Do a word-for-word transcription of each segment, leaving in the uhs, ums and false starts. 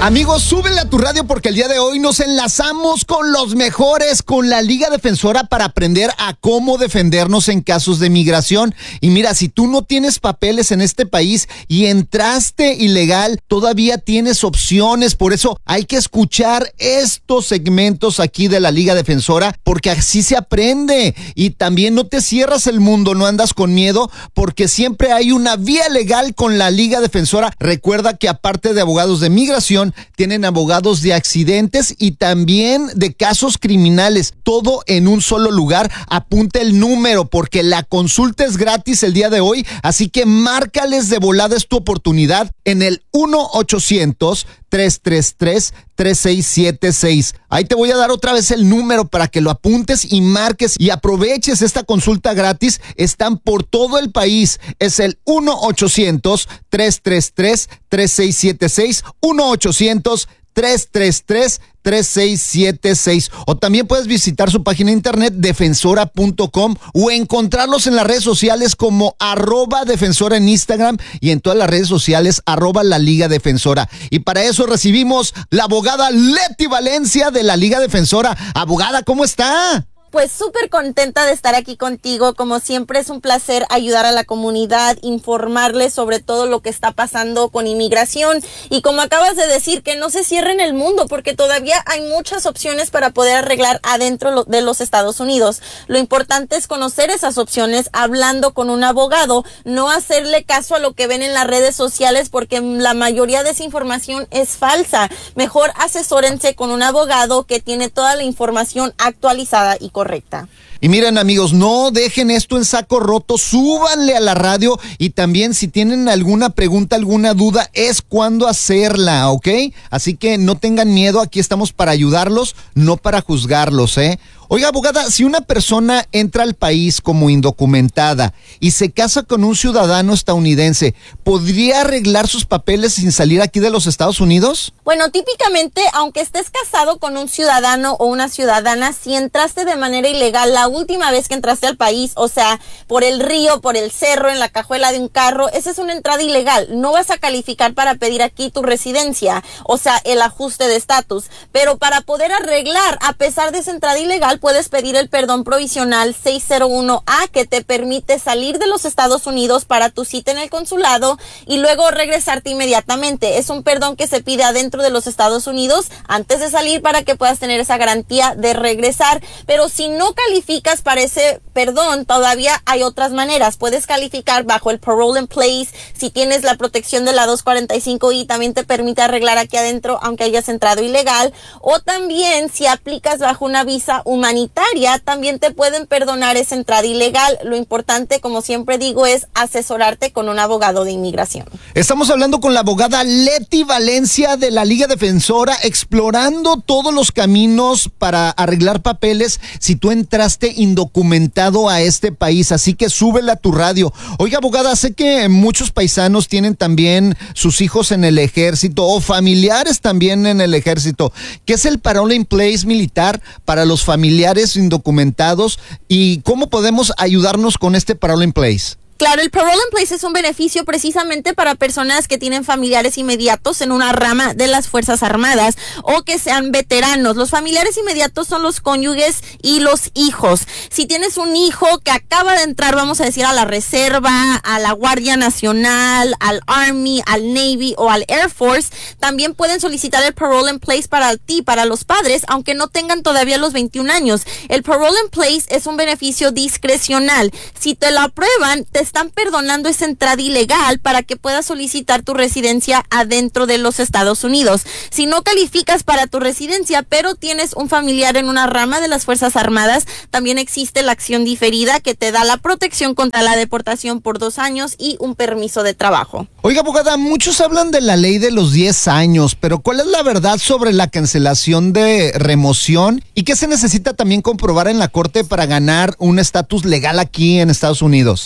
Amigos, súbele a tu radio porque el día de hoy nos enlazamos con los mejores, con la Liga Defensora para aprender a cómo defendernos en casos de migración. Y mira, si tú no tienes papeles en este país y entraste ilegal, todavía tienes opciones. Por eso hay que escuchar estos segmentos aquí de la Liga Defensora porque así se aprende. Y también no te cierras el mundo, no andas con miedo porque siempre hay una vía legal con la Liga Defensora. Recuerda que aparte de abogados de migración, tienen abogados de accidentes y también de casos criminales, todo en un solo lugar. Apunta el número porque la consulta es gratis el día de hoy, así que márcales de volada, es tu oportunidad en el uno ochocientos, tres tres tres, tres seis siete seis. Ahí te voy a dar otra vez el número para que lo apuntes y marques y aproveches esta consulta gratis. Están por todo el país. Es el uno ochocientos, tres tres tres, tres seis siete seis, uno ochocientos, tres tres tres, tres seis siete seis. O también puedes visitar su página de internet defensora punto com o encontrarlos en las redes sociales como arroba defensora en Instagram y en todas las redes sociales arroba la Liga Defensora. Y para eso recibimos la abogada Leti Valencia de la Liga Defensora. Abogada, ¿cómo está? Pues súper contenta de estar aquí contigo. Como siempre es un placer ayudar a la comunidad, informarles sobre todo lo que está pasando con inmigración. Y como acabas de decir, que no se cierren el mundo porque todavía hay muchas opciones para poder arreglar adentro de los Estados Unidos. Lo importante es conocer esas opciones hablando con un abogado, no hacerle caso a lo que ven en las redes sociales porque la mayoría de esa información es falsa. Mejor asesórense con un abogado que tiene toda la información actualizada y correcta. Correcta. Y miren, amigos, no dejen esto en saco roto, súbanle a la radio y también si tienen alguna pregunta, alguna duda, es cuando hacerla, ¿ok? Así que no tengan miedo, aquí estamos para ayudarlos, no para juzgarlos, ¿eh? Oiga, abogada, si una persona entra al país como indocumentada y se casa con un ciudadano estadounidense, ¿podría arreglar sus papeles sin salir aquí de los Estados Unidos? Bueno, típicamente, aunque estés casado con un ciudadano o una ciudadana, si entraste de manera ilegal la última vez que entraste al país, o sea, por el río, por el cerro, en la cajuela de un carro, esa es una entrada ilegal. No vas a calificar para pedir aquí tu residencia, o sea, el ajuste de estatus. Pero para poder arreglar, a pesar de esa entrada ilegal, puedes pedir el perdón provisional seiscientos uno A que te permite salir de los Estados Unidos para tu cita en el consulado y luego regresarte inmediatamente. Es un perdón que se pide adentro de los Estados Unidos antes de salir para que puedas tener esa garantía de regresar. Pero si no calificas para ese perdón, todavía hay otras maneras. Puedes calificar bajo el parole in place. Si tienes la protección de la doscientos cuarenta y cinco I, también te permite arreglar aquí adentro aunque hayas entrado ilegal. O también si aplicas bajo una visa humanitaria humanitaria, también te pueden perdonar esa entrada ilegal. Lo importante, como siempre digo, es asesorarte con un abogado de inmigración. Estamos hablando con la abogada Leti Valencia de la Liga Defensora, explorando todos los caminos para arreglar papeles si tú entraste indocumentado a este país, así que súbela a tu radio. Oiga, abogada, sé que muchos paisanos tienen también sus hijos en el ejército o familiares también en el ejército. ¿Qué es el parole in place militar para los familiares indocumentados y cómo podemos ayudarnos con este parole in place? Claro, el parole in place es un beneficio precisamente para personas que tienen familiares inmediatos en una rama de las Fuerzas Armadas o que sean veteranos. Los familiares inmediatos son los cónyuges y los hijos. Si tienes un hijo que acaba de entrar, vamos a decir, a la Reserva, a la Guardia Nacional, al Army, al Navy o al Air Force, también pueden solicitar el parole in place para ti, para los padres, aunque no tengan todavía los veintiún años. El parole in place es un beneficio discrecional. Si te lo aprueban, te están perdonando esa entrada ilegal para que puedas solicitar tu residencia adentro de los Estados Unidos. Si no calificas para tu residencia, pero tienes un familiar en una rama de las Fuerzas Armadas, también existe la acción diferida que te da la protección contra la deportación por dos años y un permiso de trabajo. Oiga, abogada, muchos hablan de la ley de los diez años, pero ¿cuál es la verdad sobre la cancelación de remoción y qué se necesita también comprobar en la corte para ganar un estatus legal aquí en Estados Unidos? Claro,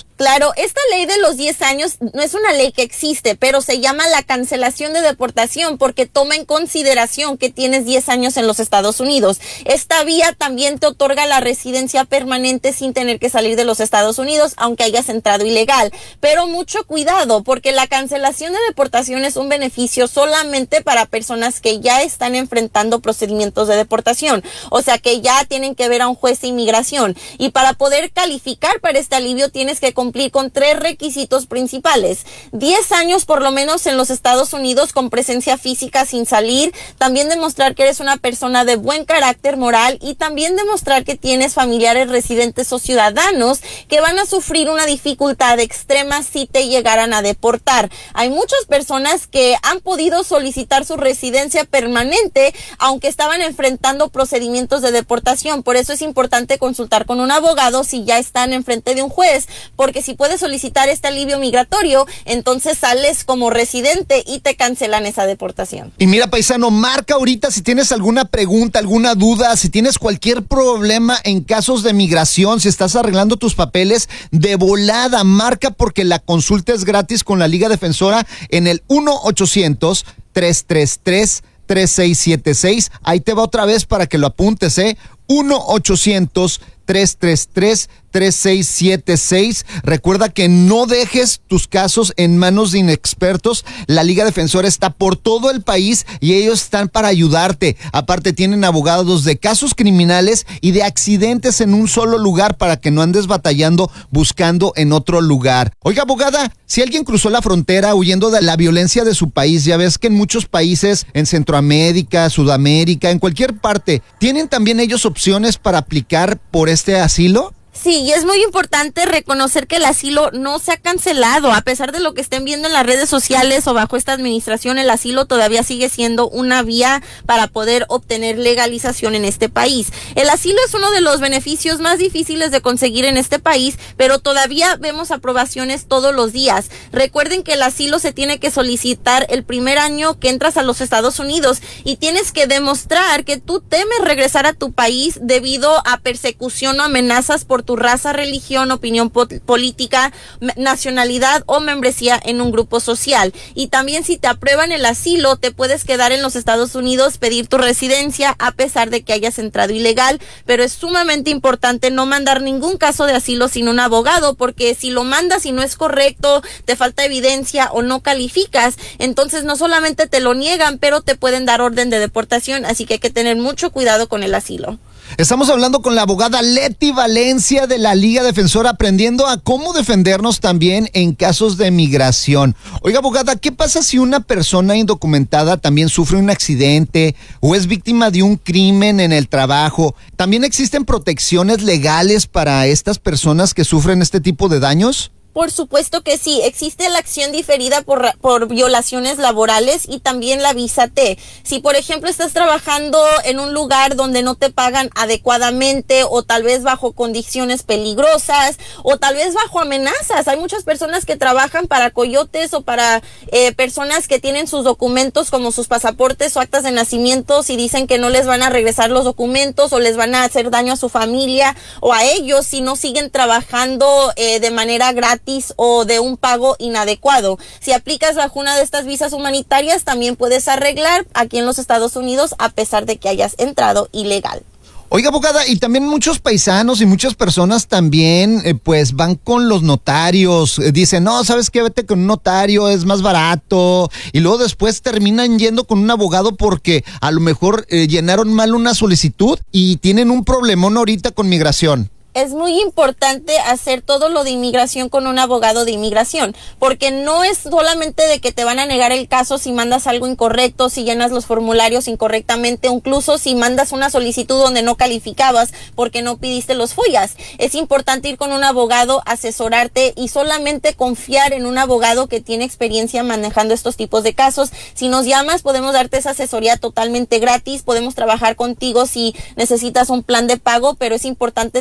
Claro, esta ley de los diez años no es una ley que existe, pero se llama la cancelación de deportación porque toma en consideración que tienes diez años en los Estados Unidos. Esta vía también te otorga la residencia permanente sin tener que salir de los Estados Unidos, aunque hayas entrado ilegal. Pero mucho cuidado, porque la cancelación de deportación es un beneficio solamente para personas que ya están enfrentando procedimientos de deportación, o sea que ya tienen que ver a un juez de inmigración. Y para poder calificar para este alivio tienes que cumplir con tres requisitos principales: diez años por lo menos en los Estados Unidos con presencia física sin salir, también demostrar que eres una persona de buen carácter moral y también demostrar que tienes familiares residentes o ciudadanos que van a sufrir una dificultad extrema si te llegaran a deportar. Hay muchas personas que han podido solicitar su residencia permanente aunque estaban enfrentando procedimientos de deportación. Por eso es importante consultar con un abogado si ya están enfrente de un juez, porque si puedes solicitar este alivio migratorio, entonces sales como residente y te cancelan esa deportación. Y mira, paisano, marca ahorita si tienes alguna pregunta, alguna duda, si tienes cualquier problema en casos de migración, si estás arreglando tus papeles, de volada, marca porque la consulta es gratis con la Liga Defensora en el uno ochocientos, tres tres tres, tres seis siete seis. Ahí te va otra vez para que lo apuntes, ¿eh? uno ochocientos, tres tres tres, tres seis siete seis. Recuerda que no dejes tus casos en manos de inexpertos. La Liga Defensora está por todo el país y ellos están para ayudarte. Aparte tienen abogados de casos criminales y de accidentes en un solo lugar para que no andes batallando buscando en otro lugar. Oiga, abogada, si alguien cruzó la frontera huyendo de la violencia de su país, ya ves que en muchos países, en Centroamérica, Sudamérica, en cualquier parte, ¿tienen también ellos opciones para aplicar por este asilo? Sí, y es muy importante reconocer que el asilo no se ha cancelado. A pesar de lo que estén viendo en las redes sociales o bajo esta administración, el asilo todavía sigue siendo una vía para poder obtener legalización en este país. El asilo es uno de los beneficios más difíciles de conseguir en este país, pero todavía vemos aprobaciones todos los días. Recuerden que el asilo se tiene que solicitar el primer año que entras a los Estados Unidos y tienes que demostrar que tú temes regresar a tu país debido a persecución o amenazas por tu raza, religión, opinión po- política, nacionalidad o membresía en un grupo social. Y también si te aprueban el asilo, te puedes quedar en los Estados Unidos, pedir tu residencia a pesar de que hayas entrado ilegal, pero es sumamente importante no mandar ningún caso de asilo sin un abogado, porque si lo mandas y no es correcto, te falta evidencia o no calificas, entonces no solamente te lo niegan, pero te pueden dar orden de deportación, así que hay que tener mucho cuidado con el asilo. Estamos hablando con la abogada Leti Valencia de la Liga Defensora, aprendiendo a cómo defendernos también en casos de migración. Oiga, abogada, ¿qué pasa si una persona indocumentada también sufre un accidente o es víctima de un crimen en el trabajo? ¿También existen protecciones legales para estas personas que sufren este tipo de daños? Por supuesto que sí, existe la acción diferida por, por violaciones laborales y también la visa T. Si por ejemplo estás trabajando en un lugar donde no te pagan adecuadamente o tal vez bajo condiciones peligrosas o tal vez bajo amenazas, hay muchas personas que trabajan para coyotes o para eh, personas que tienen sus documentos como sus pasaportes o actas de nacimiento y dicen que no les van a regresar los documentos o les van a hacer daño a su familia o a ellos si no siguen trabajando eh, de manera gratis o de un pago inadecuado. Si aplicas bajo una de estas visas humanitarias, también puedes arreglar aquí en los Estados Unidos a pesar de que hayas entrado ilegal. Oiga, abogada, y también muchos paisanos y muchas personas también, eh, pues van con los notarios, eh, dicen, no, ¿sabes qué? Vete con un notario, es más barato, y luego después terminan yendo con un abogado porque a lo mejor eh, llenaron mal una solicitud y tienen un problemón ahorita con migración. Es muy importante hacer todo lo de inmigración con un abogado de inmigración, porque no es solamente de que te van a negar el caso si mandas algo incorrecto, si llenas los formularios incorrectamente, o incluso si mandas una solicitud donde no calificabas porque no pidiste los F O I As. Es importante ir con un abogado, asesorarte y solamente confiar en un abogado que tiene experiencia manejando estos tipos de casos. Si nos llamas, podemos darte esa asesoría totalmente gratis, podemos trabajar contigo si necesitas un plan de pago, pero es importante tomar acción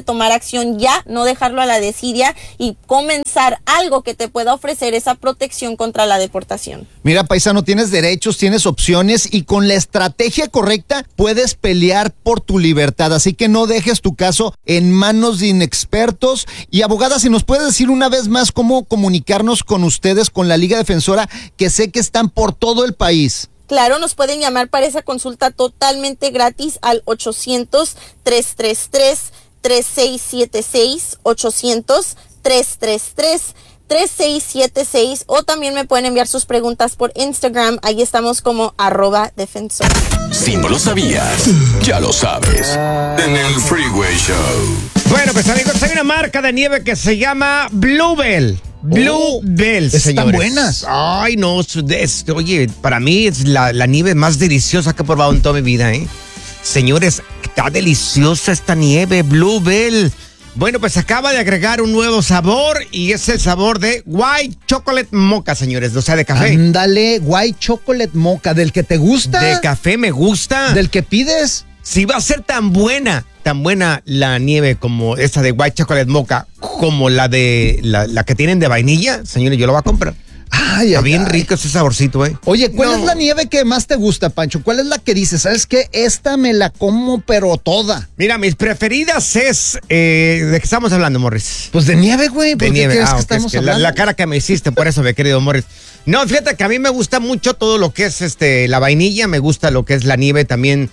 acción ya, no dejarlo a la desidia y comenzar algo que te pueda ofrecer esa protección contra la deportación. Mira, paisano, tienes derechos, tienes opciones y con la estrategia correcta puedes pelear por tu libertad. Así que no dejes tu caso en manos de inexpertos. Y abogada, si nos puedes decir una vez más cómo comunicarnos con ustedes, con la Liga Defensora, que sé que están por todo el país. Claro, nos pueden llamar para esa consulta totalmente gratis al ochocientos, tres tres tres, tres seis siete seis, ochocientos, tres tres tres, tres seis siete seis, o también me pueden enviar sus preguntas por Instagram, ahí estamos como arroba defensor. Si no lo sabías, ya lo sabes. En el Freeway Show. Bueno, pues amigos, hay una marca de nieve que se llama Bluebell. Bluebell, oh, señores. Están buenas. Ay, no, es, oye, para mí es la, la nieve más deliciosa que he probado en toda mi vida, ¿eh? Señores, está deliciosa esta nieve, Bluebell. Bueno, pues acaba de agregar un nuevo sabor y es el sabor de White Chocolate Mocha, señores, o sea, de café. Ándale, White Chocolate Mocha, ¿del que te gusta? De café me gusta. ¿Del que pides? Si va a ser tan buena, tan buena la nieve como esta de White Chocolate Mocha, como la de la, la que tienen de vainilla, señores, yo la voy a comprar. Ay, Está ay, bien ay. rico ese saborcito, ¿eh? Oye, ¿cuál No. es la nieve que más te gusta, Pancho? ¿Cuál es la que dices? ¿Sabes qué? Esta me la como, pero toda. Mira, mis preferidas es... Eh, ¿De qué estamos hablando, Morris? Pues de nieve, güey. ¿Por De qué nieve. crees Ah, que ok, estamos es que la, hablando? la cara que me hiciste, por eso, mi querido Morris. No, fíjate que a mí me gusta mucho todo lo que es este la vainilla, me gusta lo que es la nieve también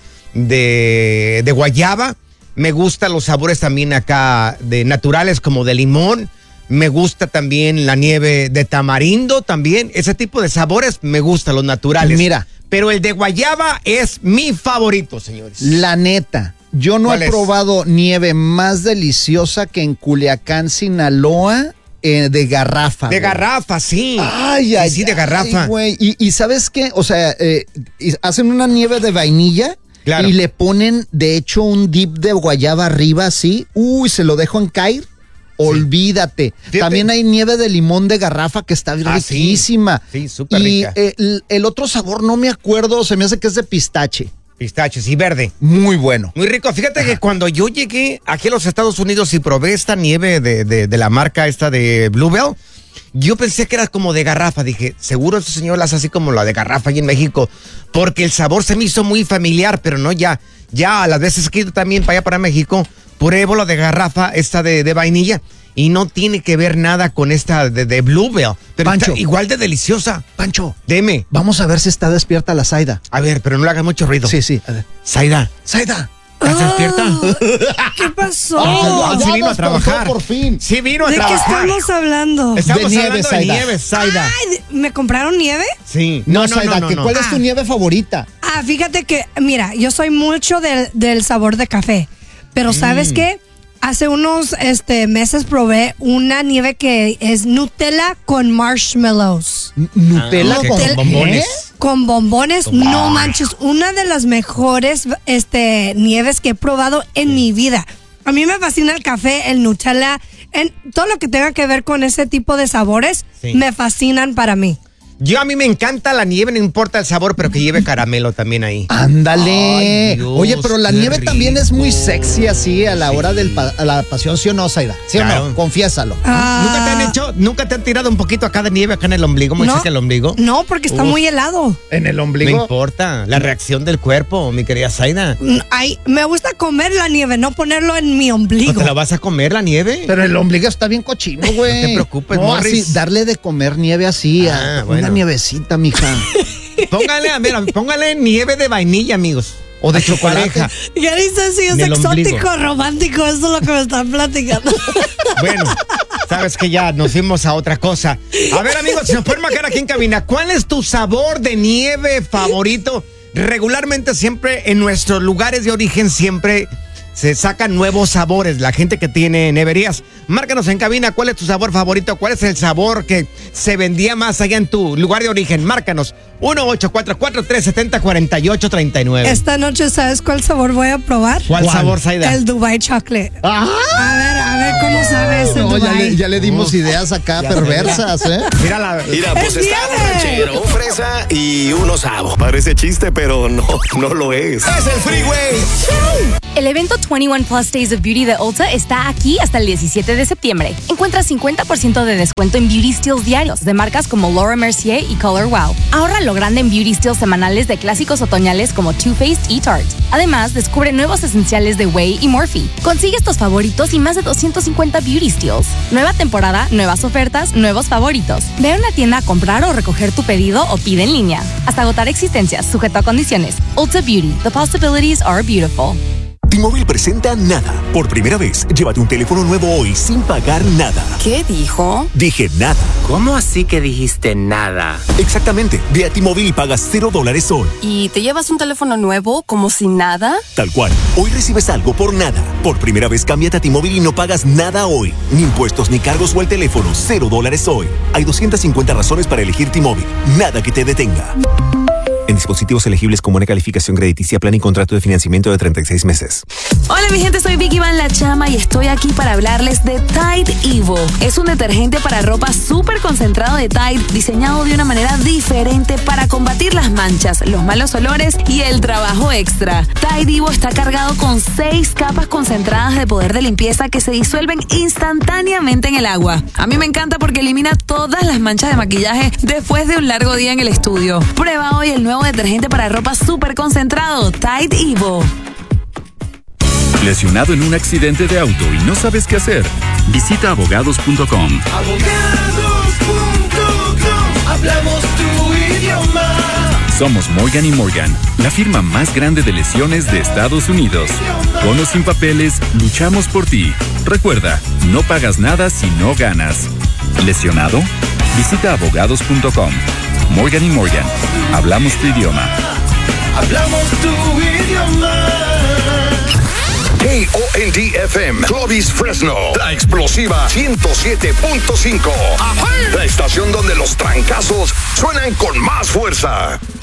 de, de guayaba, me gustan los sabores también acá de naturales como de limón. Me gusta también la nieve de tamarindo también. Ese tipo de sabores me gustan, los naturales. Mira. Pero el de guayaba es mi favorito, señores. La neta, yo no ¿Cuál he es? probado nieve más deliciosa que en Culiacán, Sinaloa, eh, de garrafa. De güey. garrafa, sí. Ay, sí, ay, sí, de ay, garrafa. güey. Y, y ¿sabes qué? O sea, eh, y hacen una nieve de vainilla. Claro. Y le ponen, de hecho, un dip de guayaba arriba, así. Uy, se lo dejo en caer. Olvídate. Fíjate. También hay nieve de limón de garrafa que está Ah, sí. riquísima. Sí, súper y rica. eh, el, el otro sabor no me acuerdo, se me hace que es de pistache. Pistaches y verde. Muy bueno. Muy rico. Fíjate que cuando yo llegué aquí a los Estados Unidos y probé esta nieve de, de, de la marca esta de Bluebell, yo pensé que era como de garrafa. Dije, seguro este señor la hace así como la de garrafa allí en México, porque el sabor se me hizo muy familiar, pero no ya. Ya a las veces que he ido también para allá, para México, pruebo la de garrafa, esta de, de vainilla, y no tiene que ver nada con esta de, de Bluebell. Pero Pancho. está igual de deliciosa. Pancho, Deme. vamos a ver si está despierta la Zaida. A ver, pero no le hagas mucho ruido. Sí, sí. A ver. Zaida, Zaida. ¿estás despierta? ¿Qué pasó? Ah, sí ya vino a despertó trabajar. por fin. Sí vino a ¿De qué trabajar. estamos hablando? Estamos De nieve, hablando Zaida. de nieve, Zaida. Ay, ¿me compraron nieve? Sí. No, Zaida, ¿que ¿cuál es tu Ah. nieve favorita? Ah, fíjate que, mira, yo soy mucho del, del sabor de café, pero ¿sabes Mm. qué? Hace unos este, meses probé una nieve que es Nutella con marshmallows. N- ¿Nutella Ah, ok, con con qué? bombones. Con bombones, no manches, una de las mejores este, nieves que he probado en mi vida. A mí me fascina el café, el Nutella, en, todo lo que tenga que ver con ese tipo de sabores, Sí. me fascinan para mí. Yo a mí me encanta la nieve, no importa el sabor, pero que lleve caramelo también ahí. Ándale. Ay, Dios, Oye, pero la qué nieve también es muy rico. sexy así a la hora de la pasión, ¿sí o no, Zaida? ¿Sí o Claro. no? Confiésalo. Ah, ¿Nunca te han hecho, nunca te han tirado un poquito acá de nieve acá en el ombligo, muy no, cerca del ombligo? No, porque está Uf. muy helado. En el No ombligo. importa, la reacción del cuerpo, mi querida Zaida. Mm, Ay, me gusta comer la nieve, no ponerlo en mi ¿No ombligo. te la vas a comer la nieve? Pero el ombligo está bien cochino, güey. No te preocupes, No, Morris. así, darle de comer nieve así, Ah, a bueno. una nievecita, mija. Póngale, a ver, póngale nieve de vainilla, amigos. O de A su chocolate. pareja. Ya dice si es En el exótico, ombligo. romántico, eso es lo que me están platicando. Bueno, sabes que ya nos fuimos a otra cosa. A ver, amigos, si nos pueden marcar aquí en cabina, ¿cuál es tu sabor de nieve favorito? Regularmente siempre en nuestros lugares de origen siempre se sacan nuevos sabores. La gente que tiene neverías, márcanos en cabina cuál es tu sabor favorito, cuál es el sabor que se vendía más allá en tu lugar de origen. Márcanos uno ocho cuatro cuatro, tres siete cero, cuatro ocho tres nueve. Esta noche, ¿sabes cuál sabor voy a probar? ¿Cuál, ¿Cuál? sabor, Saida? El Dubai Chocolate. ¡Ah! A ver, a ver cómo sabe ese no, Dubai. Ya le, ya le dimos Uf. ideas acá ya perversas, ¿eh? Mira la... Mira, pues está un ranchero, un fresa y uno sabo. Parece chiste, pero no, no lo es. ¡Es el Freeway! El evento veintiuno Plus Days of Beauty de Ulta está aquí hasta el diecisiete de septiembre. Encuentra cincuenta por ciento de descuento en beauty steals diarios de marcas como Laura Mercier y Color Wow. Ahorra lo grande en beauty steals semanales de clásicos otoñales como Too Faced y Tarte. Además, descubre nuevos esenciales de Way y Morphe. Consigue estos favoritos y más de doscientos cincuenta beauty steals. Nueva temporada, nuevas ofertas, nuevos favoritos. Ve a una tienda a comprar o recoger tu pedido o pide en línea. Hasta agotar existencias, sujeto a condiciones. Ulta Beauty. The possibilities are beautiful. T-Mobile presenta Nada. Por primera vez, llévate un teléfono nuevo hoy sin pagar nada. ¿Qué dijo? Dije nada. ¿Cómo así que dijiste nada? Exactamente. Ve a T-Mobile y pagas cero dólares hoy. ¿Y te llevas un teléfono nuevo como si nada? Tal cual. Hoy recibes algo por nada. Por primera vez, cámbiate a T-Mobile y no pagas nada hoy. Ni impuestos, ni cargos o el teléfono. Cero dólares hoy. Hay doscientas cincuenta razones para elegir T-Mobile. Nada que te detenga. En dispositivos elegibles con buena calificación crediticia, plan y contrato de financiamiento de treinta y seis meses. Hola mi gente, soy Vicky Van La Chama y estoy aquí para hablarles de Tide Evo. Es un detergente para ropa súper concentrado de Tide, diseñado de una manera diferente para combatir las manchas, los malos olores y el trabajo extra. Tide Evo está cargado con seis capas concentradas de poder de limpieza que se disuelven instantáneamente en el agua. A mí me encanta porque elimina todas las manchas de maquillaje después de un largo día en el estudio. Prueba hoy el nuevo detergente para ropa súper concentrado, Tide Evo. ¿Lesionado en un accidente de auto y no sabes qué hacer? Visita abogados punto com. Abogados punto com, hablamos tu idioma. Somos Morgan y Morgan, la firma más grande de lesiones de Estados Unidos. Con o sin papeles, luchamos por ti. Recuerda, no pagas nada si no ganas. ¿Lesionado? Visita abogados punto com. Morgan y Morgan, hablamos tu idioma. Hablamos tu idioma. K O N D F M, Clovis Fresno, la explosiva ciento siete punto cinco. La estación donde los trancazos suenan con más fuerza.